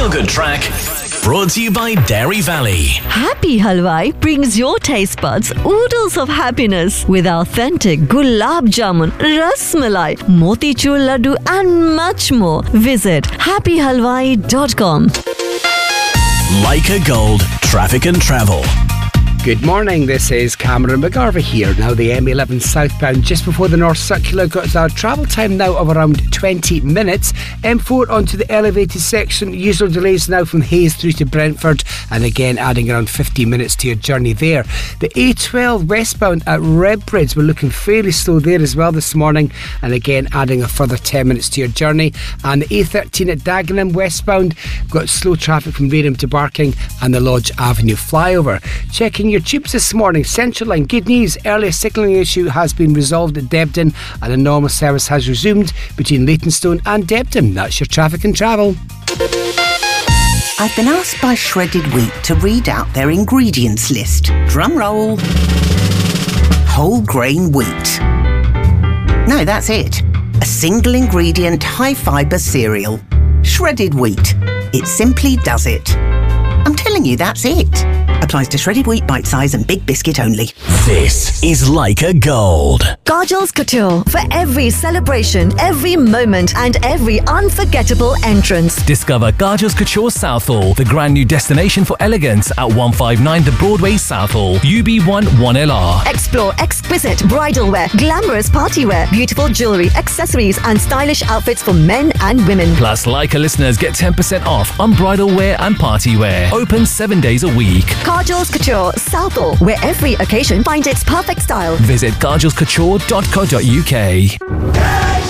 feel-good track brought to you by Dairy Valley. Happy Halwai brings your taste buds oodles of happiness with authentic gulab jamun, ras malai, motichur laddu and much more. Visit happyhalwai.com. Leica Gold Traffic and Travel. Good morning, this is Cameron McGarvey here. Now the M11 southbound just before the North Circular got a travel time now of around 20 minutes. M4 onto the elevated section, usual delays now from Hayes through to Brentford, and again adding around 15 minutes to your journey there. The A12 westbound at Redbridge, we're looking fairly slow there as well this morning, and again adding a further 10 minutes to your journey. And the A13 at Dagenham westbound, got slow traffic from Rainham to Barking and the Lodge Avenue flyover. Checking your tubes this morning, Central Line, good news, earlier signalling issue has been resolved at Debden and a normal service has resumed between Leytonstone and Debden. That's your traffic and travel. I've been asked by Shredded Wheat to read out their ingredients list. Drum roll. Whole grain wheat. No, that's it. A single ingredient high fibre cereal. Shredded Wheat. It simply does it. I'm telling you, that's it. Applies to shredded wheat, bite size and big biscuit only. This is Leica Gold. Kajal's Couture for every celebration, every moment and every unforgettable entrance. Discover Kajal's Couture Southall, the brand new destination for elegance at 159 The Broadway Southall, UB1 1LR. Explore exquisite bridal wear, glamorous party wear, beautiful jewellery, accessories and stylish outfits for men and women. Plus, Leica listeners get 10% off on bridal wear and party wear. Open 7 days a week. Kajal's Couture Southall, where every occasion finds its perfect style. Visit kajalscouture.co.uk.